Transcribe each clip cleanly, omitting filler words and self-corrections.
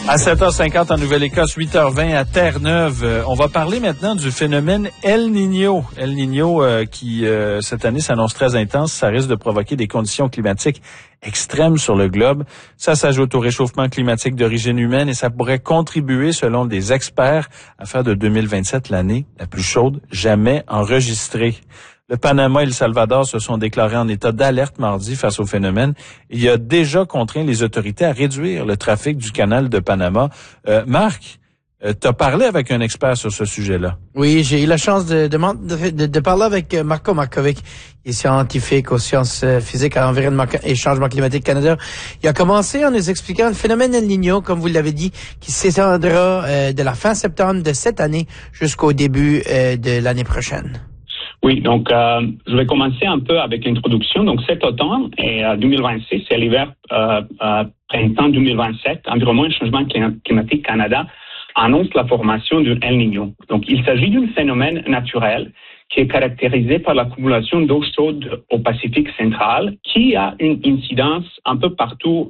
À 7h50 en Nouvelle-Écosse, 8h20 à Terre-Neuve. On va parler maintenant du phénomène El Niño. El Niño qui, cette année, s'annonce très intense. Ça risque de provoquer des conditions climatiques extrêmes sur le globe. Ça s'ajoute au réchauffement climatique d'origine humaine et ça pourrait contribuer, selon des experts, à faire de 2027 l'année la plus chaude jamais enregistrée. Le Panama et le Salvador se sont déclarés en état d'alerte mardi face au phénomène. Il a déjà contraint les autorités à réduire le trafic du canal de Panama. Marc, tu as parlé avec un expert sur ce sujet-là. Oui, j'ai eu la chance de parler avec Marco Markovic, qui est scientifique aux sciences physiques, à l'environnement et changement climatique Canada. Il a commencé en nous expliquant le phénomène El Niño, comme vous l'avez dit, qui s'étendra de la fin septembre de cette année jusqu'au début de l'année prochaine. Oui, donc je vais commencer un peu avec l'introduction. Donc cet automne et 2026, c'est l'hiver printemps 2027, Environnement et changement climatique Canada annonce la formation d'un El Niño. Donc il s'agit d'un phénomène naturel qui est caractérisé par l'accumulation d'eau chaude au Pacifique central, qui a une incidence un peu partout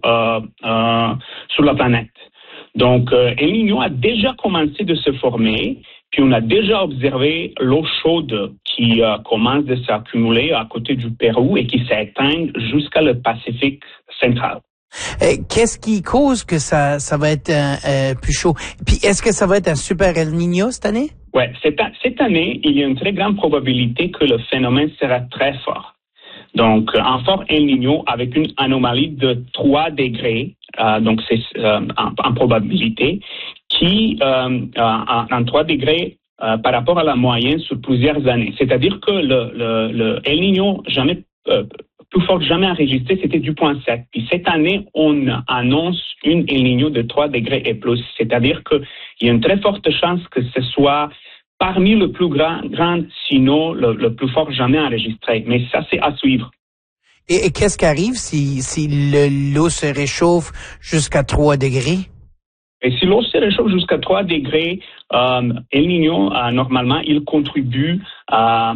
sur la planète. Donc El Niño a déjà commencé de se former. Puis on a déjà observé l'eau chaude qui commence de s'accumuler à côté du Pérou et qui s'éteint jusqu'à le Pacifique central. Qu'est-ce qui cause que ça va être plus chaud? Puis est-ce que ça va être un super El Niño cette année? Ouais, cette année, il y a une très grande probabilité que le phénomène sera très fort. Donc, un fort El Niño avec une anomalie de 3 degrés, donc c'est en probabilité, qui en 3 degrés par rapport à la moyenne sur plusieurs années. C'est-à-dire que le El Niño jamais plus fort jamais enregistré, c'était du 0.7. Puis cette année, on annonce une El Niño de 3 degrés et plus. C'est-à-dire qu'il y a une très forte chance que ce soit parmi le plus grand, sinon le plus fort jamais enregistré. Mais ça, c'est à suivre. Et qu'est-ce qui arrive si l'eau se réchauffe jusqu'à 3 degrés? Et si l'eau se réchauffe jusqu'à 3 degrés, El Niño, normalement, il contribue à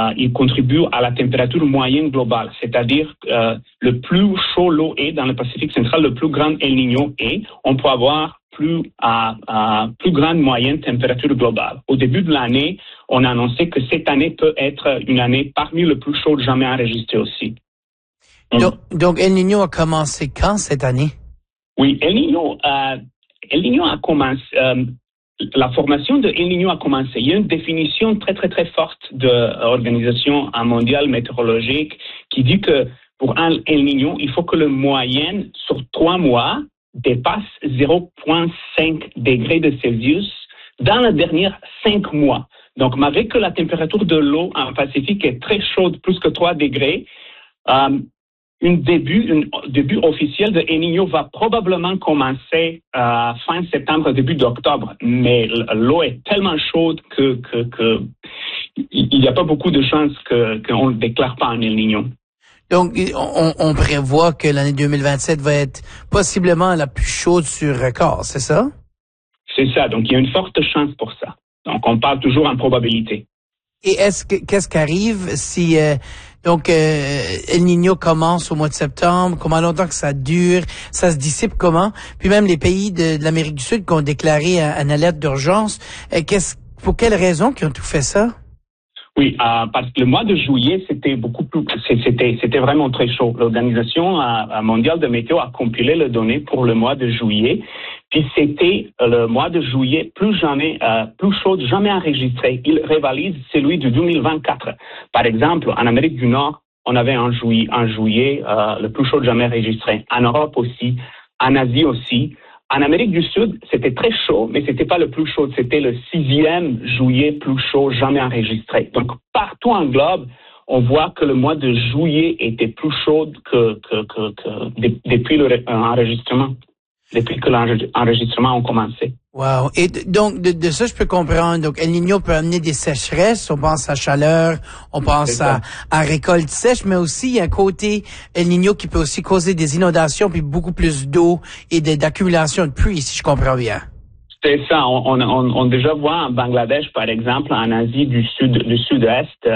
la température moyenne globale. C'est-à-dire, le plus chaud l'eau est dans le Pacifique central, le plus grand El Niño est, on peut avoir plus grande moyenne température globale. Au début de l'année, on a annoncé que cette année peut être une année parmi les plus chaudes jamais enregistrées aussi. Donc El Niño a commencé quand cette année? Oui, El Niño a commencé, la formation de El Niño a commencé. Il y a une définition très, très, très forte de l'Organisation mondiale météorologique qui dit que pour un El Niño, il faut que le moyenne sur 3 mois dépasse 0,5 degrés de Celsius dans les derniers 5 mois. Donc, malgré que la température de l'eau en Pacifique est très chaude, plus que 3 degrés, un début officiel de El Niño va probablement commencer fin septembre, début d'octobre. Mais l'eau est tellement chaude que il n'y a pas beaucoup de chances qu'on ne déclare pas un El Niño. Donc, on prévoit que l'année 2027 va être possiblement la plus chaude sur record, c'est ça? C'est ça. Donc, il y a une forte chance pour ça. Donc, on parle toujours en probabilité. Et qu'est-ce qui arrive si El Niño commence au mois de septembre? Comment longtemps que ça dure? Ça se dissipe comment? Puis même les pays de l'Amérique du Sud qui ont déclaré une alerte d'urgence, pour quelles raisons qu'ils ont tout fait ça? Oui, parce que le mois de juillet, c'était vraiment très chaud. L'Organisation mondiale de météo a compilé les données pour le mois de juillet. Puis c'était le mois de juillet plus chaud jamais enregistré. Il rivalise celui de 2024. Par exemple, en Amérique du Nord, on avait un juillet le plus chaud jamais enregistré. En Europe aussi, en Asie aussi. En Amérique du Sud, c'était très chaud, mais c'était pas le plus chaud. C'était le 6e juillet plus chaud jamais enregistré. Donc, partout en globe, on voit que le mois de juillet était plus chaud que depuis l'enregistrement. Depuis que l'enregistrement a commencé. Wow. Et donc, de ça, je peux comprendre. Donc, El Niño peut amener des sécheresses. On pense à chaleur, on pense à récolte sèche, mais aussi, il y a un côté El Niño qui peut aussi causer des inondations puis beaucoup plus d'eau et d'accumulation de pluie, si je comprends bien. C'est ça. On déjà voit en Bangladesh, par exemple, en Asie du Sud-Est,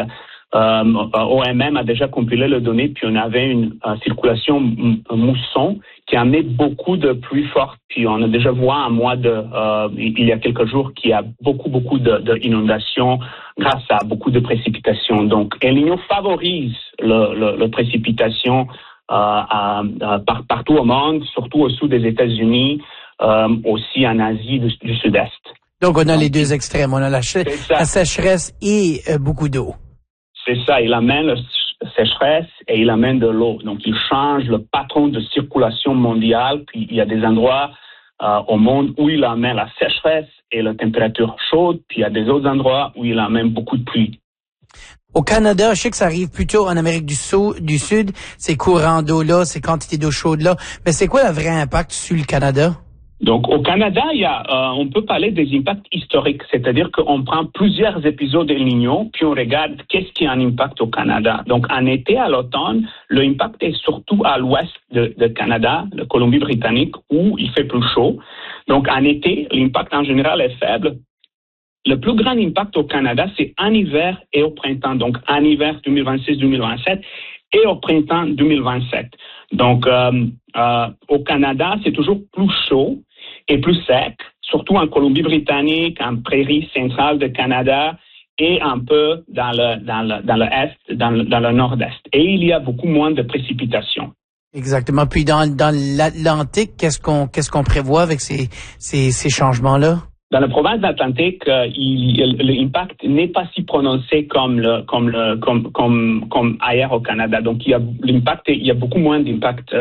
OMM a déjà compilé les données, puis on avait une circulation mousson qui a amené beaucoup de pluie forte. Puis on a déjà vu il y a quelques jours qu'il y a beaucoup d'inondations grâce à beaucoup de précipitations. Donc El Niño favorise le précipitation partout au monde, surtout au sud des États-Unis, aussi en Asie du Sud-Est. Donc on a les deux extrêmes, on a la sécheresse et beaucoup d'eau. C'est ça, il amène la sécheresse et il amène de l'eau. Donc, il change le patron de circulation mondiale. Puis, il y a des endroits au monde où il amène la sécheresse et la température chaude. Puis, il y a des autres endroits où il amène beaucoup de pluie. Au Canada, je sais que ça arrive plutôt en Amérique du Sud, ces courants d'eau-là, ces quantités d'eau chaude-là. Mais c'est quoi le vrai impact sur le Canada? Donc, au Canada, on peut parler des impacts historiques, c'est-à-dire qu'on prend plusieurs épisodes d'El Niño, puis on regarde qu'est-ce qui a un impact au Canada. Donc, en été, à l'automne, l'impact est surtout à l'ouest de Canada, la Colombie-Britannique, où il fait plus chaud. Donc, en été, l'impact en général est faible. Le plus grand impact au Canada, c'est en hiver et au printemps. Donc, en hiver 2026-2027 et au printemps 2027. Donc, au Canada, c'est toujours plus chaud et plus sec, surtout en Colombie-Britannique, en prairie centrale du Canada et un peu dans le nord-est. Et il y a beaucoup moins de précipitations. Exactement. Puis dans l'Atlantique, qu'est-ce qu'on prévoit avec ces changements-là? Dans la province d'Atlantique, l'impact n'est pas si prononcé comme ailleurs au Canada. Donc, il y a beaucoup moins d'impact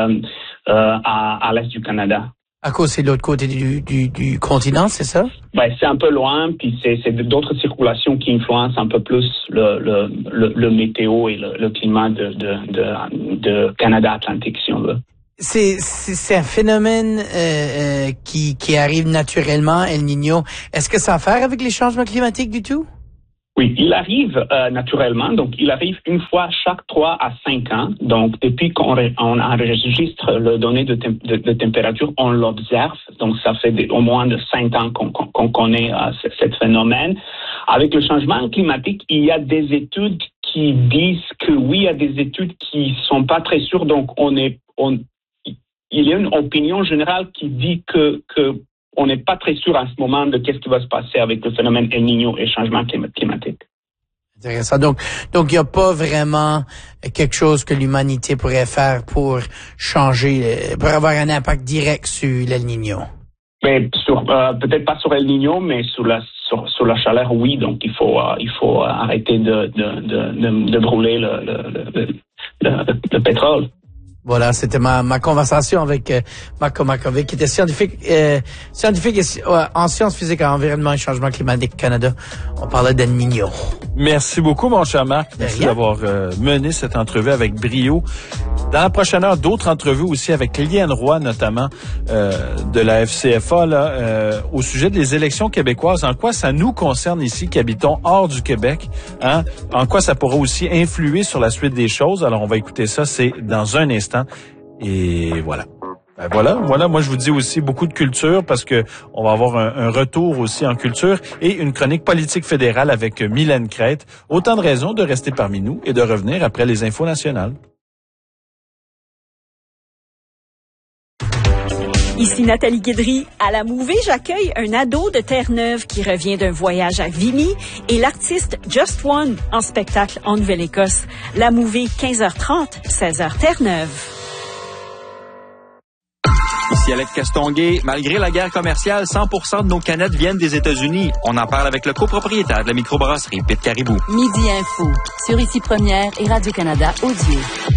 à l'est du Canada. À cause c'est de l'autre côté du continent, c'est ça? Ben, c'est un peu loin, puis c'est d'autres circulations qui influencent un peu plus le météo et le climat de Canada Atlantique, si on veut. C'est un phénomène qui arrive naturellement, El Niño. Est-ce que ça a à faire avec les changements climatiques du tout? Oui, il arrive naturellement. Donc, il arrive une fois chaque 3 à 5 ans. Donc, depuis qu'on enregistre les données de température, on l'observe. Donc, ça fait au moins de 5 ans qu'on connaît ce phénomène. Avec le changement climatique, il y a des études qui disent que oui, il y a des études qui sont pas très sûres. Donc, il y a une opinion générale qui dit que on n'est pas très sûr en ce moment de qu'est-ce qui va se passer avec le phénomène El Niño et changement climatique. Intéressant. Donc il n'y a pas vraiment quelque chose que l'humanité pourrait faire pour changer, pour avoir un impact direct sur l'El Niño. Mais peut-être pas sur El Niño, mais sur la chaleur, oui. Donc il faut arrêter de brûler le pétrole. Voilà, c'était ma conversation avec Marco Markovic, qui était scientifique en sciences physiques, en environnement et changement climatique Canada. On parlait d'El Niño. Merci beaucoup, mon cher Marc. Merci d'avoir mené cette entrevue avec brio. Dans la prochaine heure, d'autres entrevues aussi avec Liane Roy, notamment de la FCFA, au sujet des élections québécoises. En quoi ça nous concerne ici, qui habitons hors du Québec, hein? En quoi ça pourra aussi influer sur la suite des choses. Alors, on va écouter ça, c'est dans un instant. Et voilà. Ben voilà. Moi, je vous dis aussi beaucoup de culture parce que on va avoir un retour aussi en culture et une chronique politique fédérale avec Mylène Crête. Autant de raisons de rester parmi nous et de revenir après les infos nationales. Ici Nathalie Guidry. À la Mouvée, j'accueille un ado de Terre-Neuve qui revient d'un voyage à Vimy et l'artiste Just One en spectacle en Nouvelle-Écosse. La Mouvée, 15h30, 16h Terre-Neuve. Ici Alex Castonguay. Malgré la guerre commerciale, 100% de nos canettes viennent des États-Unis. On en parle avec le copropriétaire de la microbrasserie Pit Caribou. Midi Info sur Ici Première et Radio-Canada Audio.